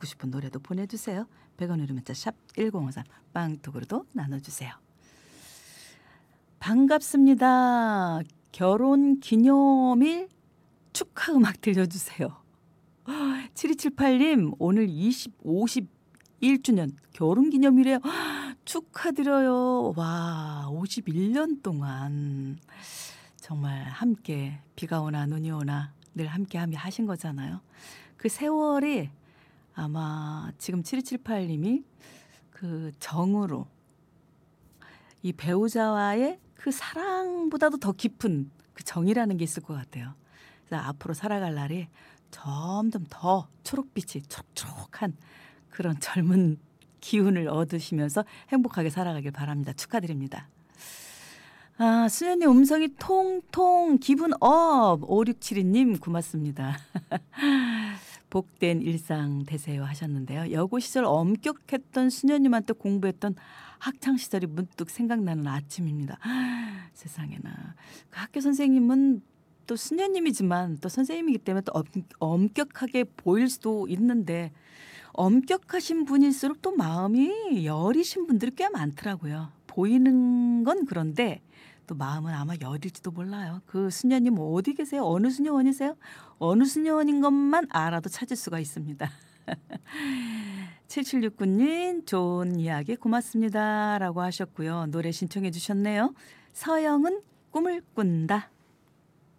듣고 싶은 노래도 보내주세요. 100원 유료 문자 샵 1053 빵톡으로도 나눠주세요. 반갑습니다. 결혼 기념일 축하 음악 들려주세요. 7278님 오늘 51주년 결혼 기념일에 축하드려요. 와 51년 동안 정말 함께 비가 오나 눈이 오나 늘 함께 하신 거잖아요. 그 세월이 아마 지금 7278님이 그 정으로 이 배우자와의 그 사랑보다도 더 깊은 그 정이라는 게 있을 것 같아요. 그래서 앞으로 살아갈 날이 점점 더 초록빛이 촉촉한 그런 젊은 기운을 얻으시면서 행복하게 살아가길 바랍니다. 축하드립니다. 아, 수연님 음성이 통통 기분 업 5672님 고맙습니다. 복된 일상 되세요 하셨는데요. 여고 시절 엄격했던 수녀님한테 공부했던 학창 시절이 문득 생각나는 아침입니다. 세상에나. 그 학교 선생님은 또 수녀님이지만 또 선생님이기 때문에 또 엄격하게 보일 수도 있는데 엄격하신 분일수록 또 마음이 여리신 분들이 꽤 많더라고요. 보이는 건 그런데 또 마음은 아마 여릴지도 몰라요. 그 수녀님 어디 계세요? 어느 수녀원이세요? 어느 수녀원인 것만 알아도 찾을 수가 있습니다. 7769님 좋은 이야기 고맙습니다 라고 하셨고요. 노래 신청해 주셨네요. 서영은 꿈을 꾼다.